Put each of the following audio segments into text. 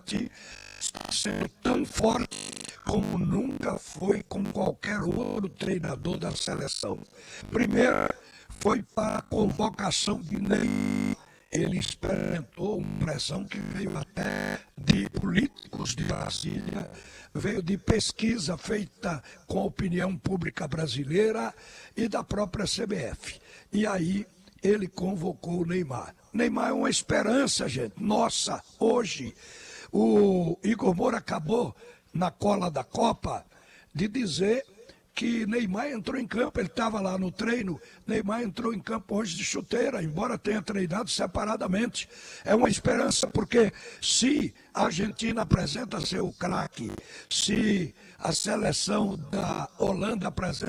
Ancelotti está sendo tão forte como nunca foi com qualquer outro treinador da seleção. Primeiro, foi para a convocação de Neymar. Ele experimentou uma pressão que veio até de políticos de Brasília, veio de pesquisa feita com a opinião pública brasileira e da própria CBF. E aí ele convocou o Neymar. Neymar é uma esperança, gente. Nossa, hoje o Igor Moura acabou na cola da Copa de dizer que Neymar entrou em campo, ele estava lá no treino, Neymar entrou em campo hoje de chuteira, embora tenha treinado separadamente. É uma esperança, porque se a Argentina apresenta seu craque, se a seleção da Holanda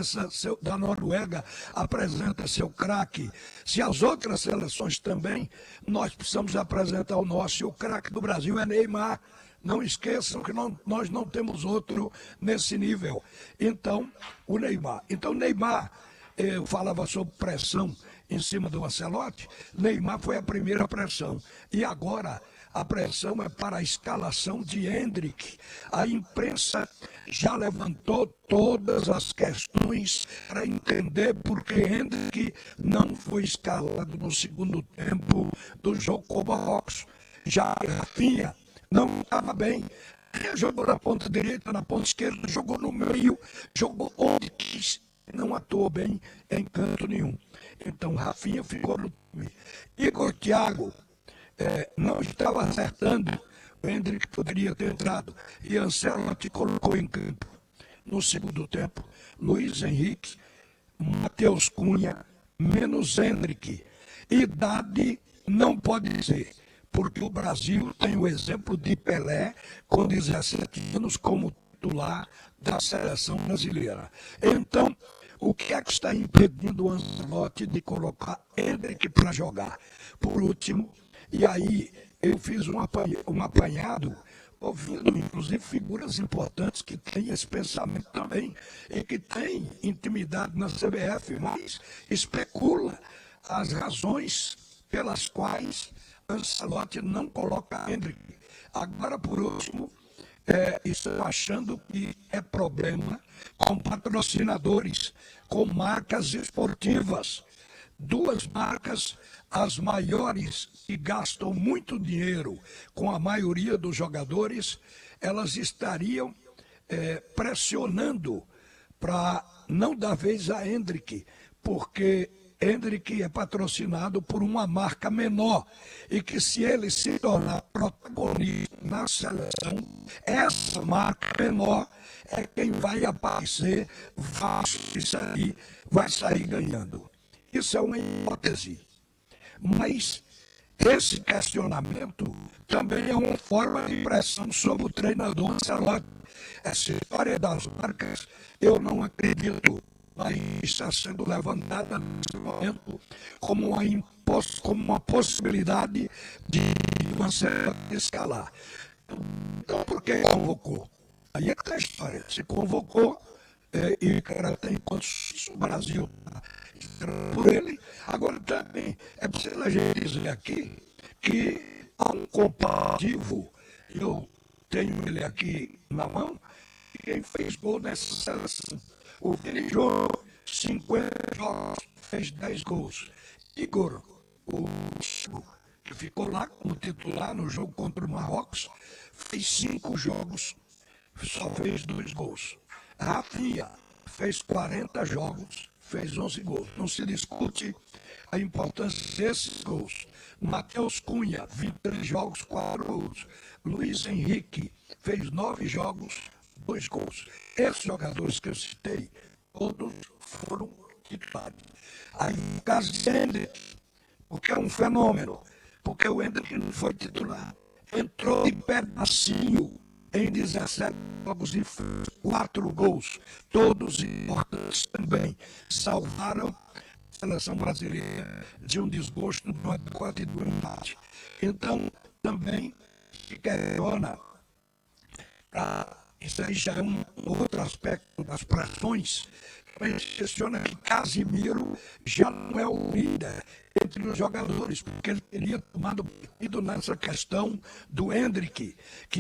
da Noruega apresenta seu craque, se as outras seleções também, nós precisamos apresentar o nosso, e o craque do Brasil é Neymar. Não esqueçam que nós não temos outro nesse nível. Então, o Neymar. Então, Neymar, eu falava sobre pressão em cima do Ancelotti, Neymar foi a primeira pressão. E agora a pressão é para a escalação de Endrick. A imprensa já levantou todas as questões para entender por que Endrick não foi escalado no segundo tempo do jogo com o Marrocos. Já Rafinha não estava bem. Jogou na ponta direita, na ponta esquerda, jogou no meio, jogou onde quis, não atuou bem em canto nenhum. Então Rafinha ficou no time. Igor Thiago não estava acertando, o Endrick poderia ter entrado, e Ancelotti colocou em campo. No segundo tempo, Luiz Henrique, Matheus Cunha, menos Endrick. Idade não pode ser, porque o Brasil tem o exemplo de Pelé, com 17 anos, como titular da seleção brasileira. Então, o que é que está impedindo o Ancelotti de colocar Endrick para jogar? Por último, e aí eu fiz um apanhado, ouvindo inclusive figuras importantes que têm esse pensamento também, e que têm intimidade na CBF, mas especula as razões pelas quais Ancelotti não coloca Endrick. Agora, por último, estou achando que é problema com patrocinadores, com marcas esportivas. Duas marcas, as maiores, que gastam muito dinheiro com a maioria dos jogadores, elas estariam pressionando para não dar vez a Endrick, porque Endrick é patrocinado por uma marca menor e que, se ele se tornar protagonista na seleção, essa marca menor é quem vai aparecer, vai sair ganhando. Isso é uma hipótese, mas esse questionamento também é uma forma de pressão sobre o treinador Ancelotti. Essa história das marcas, eu não acredito, mas está sendo levantada nesse momento como uma possibilidade de o Ancelotti escalar. Então, por que convocou? Aí é que está a história. Se convocou, e o cara tem quantos o Brasil por ele. Agora também é preciso a gente dizer aqui que há um comparativo, eu tenho ele aqui na mão, e quem fez gol nessa seleção. O Vini jogou 50 jogos, fez 10 gols. Igor, o que ficou lá como titular no jogo contra o Marrocos, fez 5 jogos, só fez 2 gols. Rafinha fez 40 jogos, fez 11 gols. Não se discute a importância desses gols. Matheus Cunha, 23 jogos, 4 gols. Luiz Henrique fez 9 jogos, 2 gols. Esses jogadores que eu citei, todos foram titulares. Aí o caso de Endrick, porque é um fenômeno, porque o Endrick não foi titular. Entrou de pedacinho em 17 jogos e fez 4 gols, todos importantes também. Salvaram a seleção brasileira de um desgosto, de uma derrota e de um empate. Então, também se questiona, isso aí já é um outro aspecto das pressões, também se questiona que Casimiro já não é o líder entre os jogadores, porque ele teria tomado partido nessa questão do Endrick, que